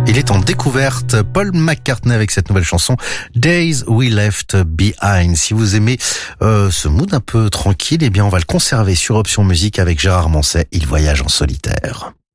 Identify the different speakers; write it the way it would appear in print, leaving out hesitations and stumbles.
Speaker 1: Il est en découverte, Paul McCartney avec cette nouvelle chanson Days We Left Behind. Si vous aimez ce mood un peu tranquille, eh bien on va le conserver sur Option Musique avec Gérard Manset. Il voyage en solitaire.